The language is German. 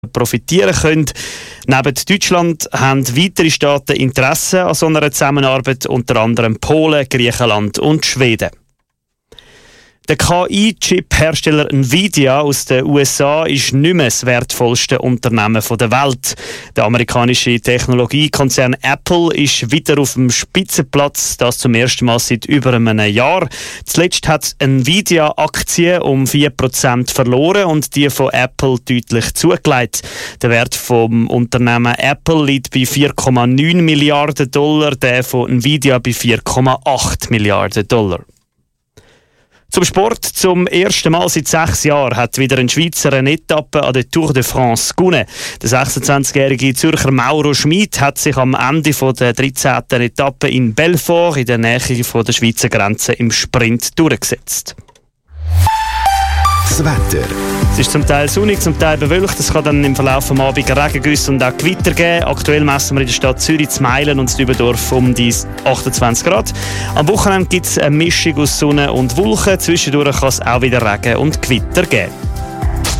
profitieren können. Neben Deutschland haben weitere Staaten Interesse an so einer Zusammenarbeit, unter anderem Polen, Griechenland und Schweden. Der KI-Chip-Hersteller Nvidia aus den USA ist nicht mehr das wertvollste Unternehmen der Welt. Der amerikanische Technologiekonzern Apple ist wieder auf dem Spitzenplatz, das zum ersten Mal seit über einem Jahr. Zuletzt hat Nvidia Aktien um 4% verloren und die von Apple deutlich zugelegt. Der Wert vom Unternehmen Apple liegt bei 4,9 Milliarden $, der von Nvidia bei 4,8 Milliarden $. Zum Sport. Zum ersten Mal seit 6 Jahren hat wieder ein Schweizer eine Etappe an der Tour de France gewonnen. Der 26-jährige Zürcher Mauro Schmid hat sich am Ende der 13. Etappe in Belfort in der Nähe der Schweizer Grenze im Sprint durchgesetzt. Das Wetter. Es ist zum Teil sonnig, zum Teil bewölkt. Es kann dann im Verlauf des Abends Regengüsse und auch Gewitter geben. Aktuell messen wir in der Stadt Zürich, Meilen und Dübendorf um die 28 Grad. Am Wochenende gibt es eine Mischung aus Sonne und Wolken. Zwischendurch kann es auch wieder Regen und Gewitter geben.